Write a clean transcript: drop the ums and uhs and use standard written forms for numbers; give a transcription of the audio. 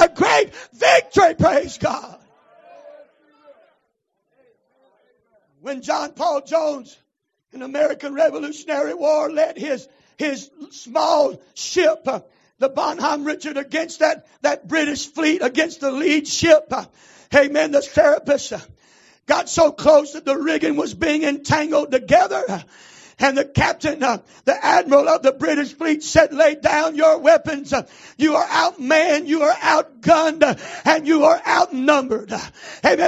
a great victory, praise God. When John Paul Jones in the American Revolutionary War led his small ship, the Bonhomme Richard, against that British fleet, against the lead ship, amen, the Serapis, got so close that the rigging was being entangled together. And the captain, the admiral of the British fleet said, lay down your weapons. You are outmanned, you are outgunned, and you are outnumbered. Amen.